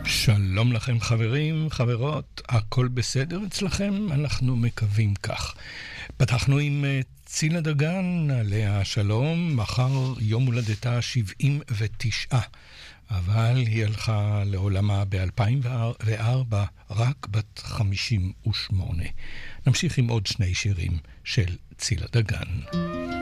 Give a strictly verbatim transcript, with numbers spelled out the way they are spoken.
שלום לכם חברים, חברות, הכל בסדר אצלכם? אנחנו מקווים כך. פתחנו עם צילה דגן, עליה שלום, מחר יום הולדתה שבעים ותשע, אבל היא הלכה לעולמה ב-אלפיים וארבע, רק בת חמישים ושמונה. נמשיך עם עוד שני שירים של צילה דגן.